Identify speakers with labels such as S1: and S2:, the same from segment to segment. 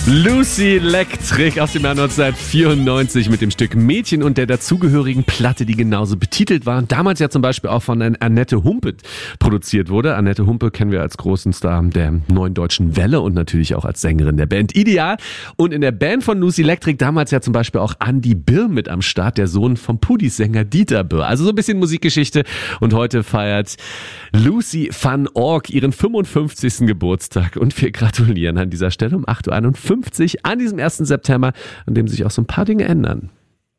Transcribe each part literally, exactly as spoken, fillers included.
S1: Lucy Electric aus dem Jahr neunzehnhundertvierundneunzig mit dem Stück Mädchen und der dazugehörigen Platte, die genauso betitelt war. Damals ja zum Beispiel auch von Annette Humpe produziert wurde. Annette Humpe kennen wir als großen Star der Neuen Deutschen Welle und natürlich auch als Sängerin der Band Ideal. Und in der Band von Lucy Electric damals ja zum Beispiel auch Andy Birr mit am Start, der Sohn vom Pudis-Sänger Dieter Birr. Also so ein bisschen Musikgeschichte. Und heute feiert Lucy van Org ihren fünfundfünfzigsten Geburtstag. Und wir gratulieren an dieser Stelle um acht Uhr einundfünfzig an diesem ersten September, an dem sich auch so ein paar Dinge ändern.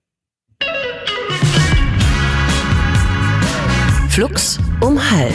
S2: Flux um halb.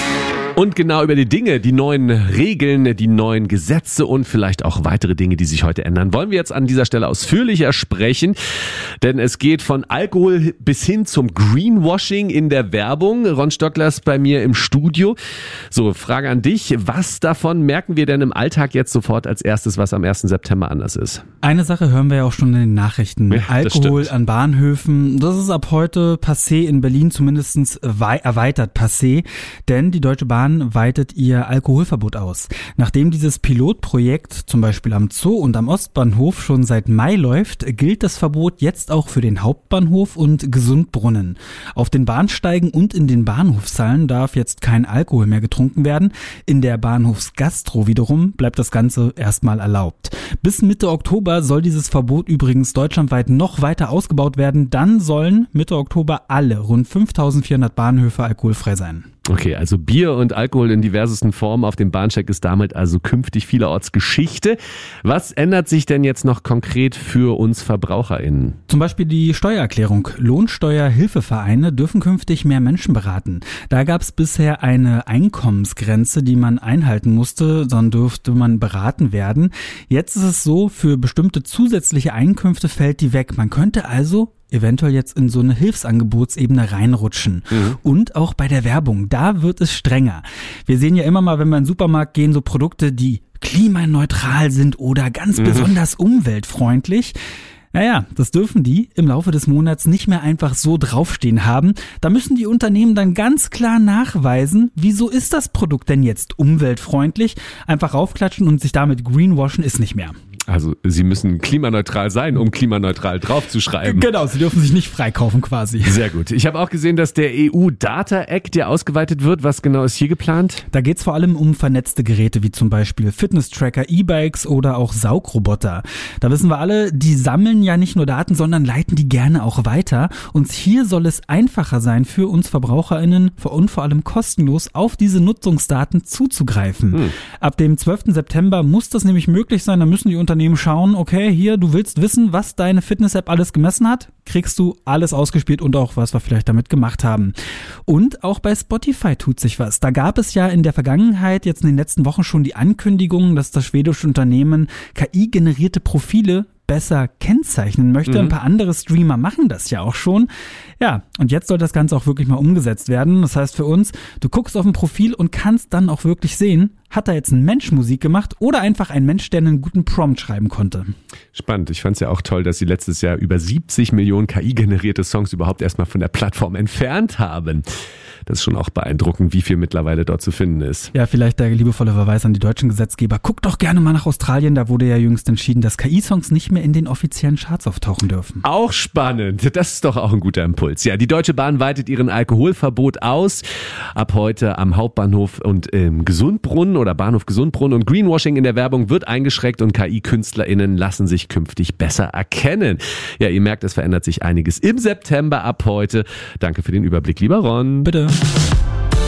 S1: Und genau über die Dinge, die neuen Regeln, die neuen Gesetze und vielleicht auch weitere Dinge, die sich heute ändern, wollen wir jetzt an dieser Stelle ausführlicher sprechen. Denn es geht von Alkohol bis hin zum Greenwashing in der Werbung. Ron Stockler ist bei mir im Studio. So, Frage an dich. Was davon merken wir denn im Alltag jetzt sofort als erstes, was am ersten September anders ist?
S3: Eine Sache hören wir ja auch schon in den Nachrichten.
S1: Ja,
S3: Alkohol an Bahnhöfen, das ist ab heute passé in Berlin, zumindest erweitert passé. Denn die Deutsche Bahn weitet ihr Alkoholverbot aus. Nachdem dieses Pilotprojekt zum Beispiel am Zoo und am Ostbahnhof schon seit Mai läuft, gilt das Verbot jetzt auch für den Hauptbahnhof und Gesundbrunnen. Auf den Bahnsteigen und in den Bahnhofshallen darf jetzt kein Alkohol mehr getrunken werden. In der Bahnhofsgastro wiederum bleibt das Ganze erstmal erlaubt. Bis Mitte Oktober soll dieses Verbot übrigens deutschlandweit noch weiter ausgebaut werden. Dann sollen Mitte Oktober alle rund fünftausendvierhundert Bahnhöfe alkoholfrei sein.
S1: Okay, also Bier und Alkohol in diversesten Formen auf dem Bahnsteig ist damit also künftig vielerorts Geschichte. Was ändert sich denn jetzt noch konkret für uns VerbraucherInnen?
S3: Zum Beispiel die Steuererklärung. Lohnsteuerhilfevereine dürfen künftig mehr Menschen beraten. Da gab es bisher eine Einkommensgrenze, die man einhalten musste, dann dürfte man beraten werden. Jetzt ist es so, für bestimmte zusätzliche Einkünfte fällt die weg. Man könnte also eventuell jetzt in so eine Hilfsangebotsebene reinrutschen. Mhm. Und auch bei der Werbung, da wird es strenger. Wir sehen ja immer mal, wenn wir in den Supermarkt gehen, so Produkte, die klimaneutral sind oder ganz mhm. besonders umweltfreundlich. Naja, das dürfen die im Laufe des Monats nicht mehr einfach so draufstehen haben. Da müssen die Unternehmen dann ganz klar nachweisen, wieso ist das Produkt denn jetzt umweltfreundlich? Einfach raufklatschen und sich damit greenwashen ist nicht mehr.
S1: Also sie müssen klimaneutral sein, um klimaneutral draufzuschreiben.
S3: Genau, sie dürfen sich nicht freikaufen quasi.
S1: Sehr gut. Ich habe auch gesehen, dass der E U-Data-Act ja ausgeweitet wird. Was genau ist hier geplant?
S3: Da geht es vor allem um vernetzte Geräte wie zum Beispiel Fitness-Tracker, E-Bikes oder auch Saugroboter. Da wissen wir alle, die sammeln ja nicht nur Daten, sondern leiten die gerne auch weiter. Und hier soll es einfacher sein für uns VerbraucherInnen und vor allem kostenlos auf diese Nutzungsdaten zuzugreifen. Hm. Ab dem zwölften September muss das nämlich möglich sein. Da müssen die Unternehmen schauen, okay, hier, du willst wissen, was deine Fitness-App alles gemessen hat, kriegst du alles ausgespielt und auch was wir vielleicht damit gemacht haben. Und auch bei Spotify tut sich was. Da gab es ja in der Vergangenheit, jetzt in den letzten Wochen schon die Ankündigung, dass das schwedische Unternehmen K I-generierte Profile besser kennzeichnen möchte. Mhm. Ein paar andere Streamer machen das ja auch schon. Ja, und jetzt soll das Ganze auch wirklich mal umgesetzt werden. Das heißt für uns, du guckst auf ein Profil und kannst dann auch wirklich sehen, hat da jetzt ein Mensch Musik gemacht oder einfach ein Mensch, der einen guten Prompt schreiben konnte.
S1: Spannend. Ich fand es ja auch toll, dass sie letztes Jahr über siebzig Millionen K I-generierte Songs überhaupt erstmal von der Plattform entfernt haben. Das ist schon auch beeindruckend, wie viel mittlerweile dort zu finden ist.
S3: Ja, vielleicht der liebevolle Verweis an die deutschen Gesetzgeber. Guckt doch gerne mal nach Australien. Da wurde ja jüngst entschieden, dass K I-Songs nicht mehr in den offiziellen Charts auftauchen dürfen.
S1: Auch spannend. Das ist doch auch ein guter Impuls. Ja, die Deutsche Bahn weitet ihren Alkoholverbot aus. Ab heute am Hauptbahnhof und im Gesundbrunnen oder Bahnhof Gesundbrunnen. Und Greenwashing in der Werbung wird eingeschränkt und K I-KünstlerInnen lassen sich künftig besser erkennen. Ja, ihr merkt, es verändert sich einiges im September ab heute. Danke für den Überblick, lieber Ron.
S3: Bitte.